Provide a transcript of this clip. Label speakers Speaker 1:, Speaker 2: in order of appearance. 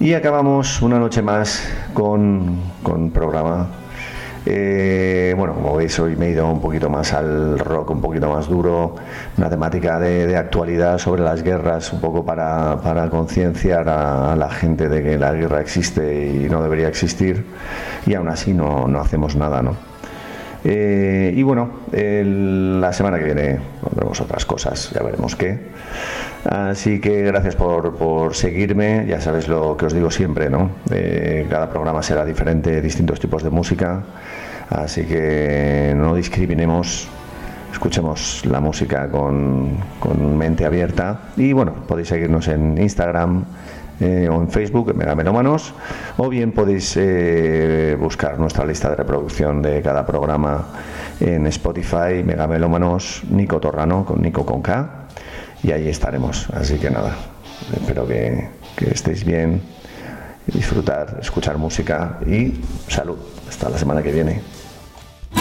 Speaker 1: Y acabamos una noche más con programa. Bueno, como veis, hoy me he ido un poquito más al rock, un poquito más duro, una temática de actualidad sobre las guerras, un poco para concienciar a la gente de que la guerra existe y no debería existir, y aún así no hacemos nada, ¿no? Y bueno, la semana que viene pondremos otras cosas, ya veremos qué. Así que gracias por seguirme. Ya sabes lo que os digo siempre, ¿no? Cada programa será diferente, distintos tipos de música. Así que no discriminemos, escuchemos la música con mente abierta. Y bueno, podéis seguirnos en Instagram o en Facebook, en Megamelómanos, o bien podéis buscar nuestra lista de reproducción de cada programa en Spotify, Megamelómanos, Nico Torrano, con Nico con K. Y ahí estaremos. Así que nada, espero que estéis bien, disfrutar, escuchar música y salud. Hasta la semana que viene.